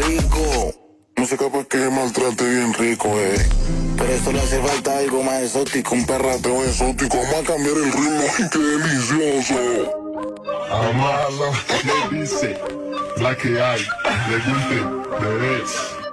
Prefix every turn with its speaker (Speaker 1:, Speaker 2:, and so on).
Speaker 1: rico.
Speaker 2: Música pa' que maltrate bien rico,
Speaker 1: Pero esto le hace falta algo más exótico.
Speaker 2: Un perrateo exótico, vamos a cambiar el ritmo. ¡Ay, qué delicioso!
Speaker 3: Amala, le dice la que hay, le guste, bebés.